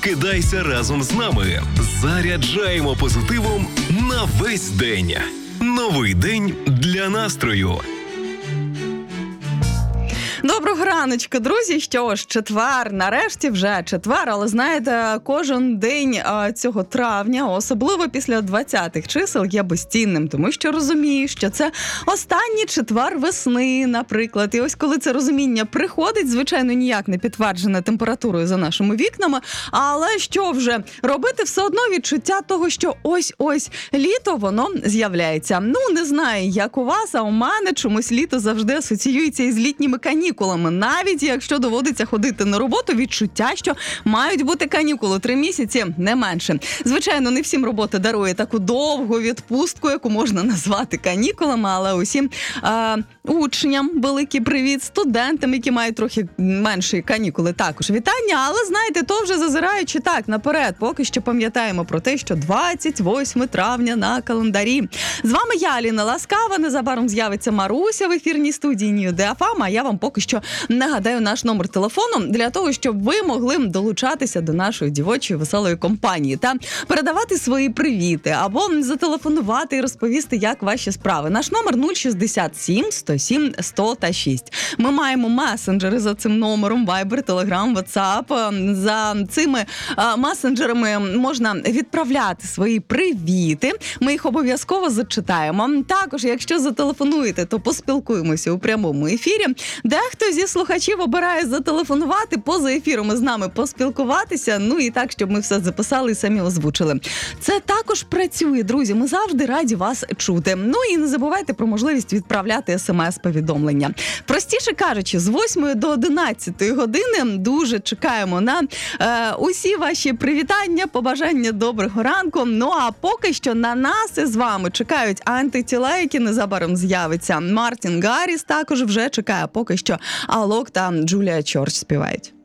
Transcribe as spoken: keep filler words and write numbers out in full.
Прокидайся разом з нами. Заряджаємо позитивом на весь день. Новий день для настрою. Доброго раночку, друзі. Що ж, четвер, нарешті вже четвер, але знаєте, кожен день а, цього травня, особливо після двадцятих чисел, є безцінним, тому що розумію, що це останній четвер весни, наприклад. І ось коли це розуміння приходить, звичайно, ніяк не підтверджене температурою за нашими вікнами, але що вже робити, все одно відчуття того, що ось-ось літо, воно з'являється. Ну, не знаю, як у вас, а у мене чомусь літо завжди асоціюється із літніми канікулами. Навіть якщо доводиться ходити на роботу, відчуття, що мають бути канікули три місяці, не менше. Звичайно, не всім робота дарує таку довгу відпустку, яку можна назвати канікулами, але усім е, учням великий привіт, студентам, які мають трохи менші канікули, також вітання. Але, знаєте, то вже зазираючи так наперед, поки що пам'ятаємо про те, що двадцять восьмого травня на календарі. З вами я, Аліна Ласкава, незабаром з'явиться Маруся в ефірній студії Нью Де Еф Ем, а я вам поки що нагадаю наш номер телефону для того, щоб ви могли долучатися до нашої дівочої веселої компанії та передавати свої привіти або зателефонувати і розповісти, як ваші справи. Наш номер нуль шістдесят сім сто сім сто шість. Ми маємо месенджери за цим номером: Viber, Telegram, WhatsApp. За цими а, месенджерами можна відправляти свої привіти. Ми їх обов'язково зачитаємо. Також, якщо зателефонуєте, то поспілкуємося у прямому ефірі. Дехто зі слухачів обирає зателефонувати поза ефіром і з нами поспілкуватися, ну і так, щоб ми все записали і самі озвучили. Це також працює, друзі, ми завжди раді вас чути. Ну і не забувайте про можливість відправляти смс-повідомлення. Простіше кажучи, з восьмої до одинадцятої години дуже чекаємо на е, усі ваші привітання, побажання доброго ранку. Ну а поки що на нас із вами чекають антитіла, які незабаром з'явиться. Мартін Гарріс також вже чекає. Поки що Алок та Джулія Чорч співають.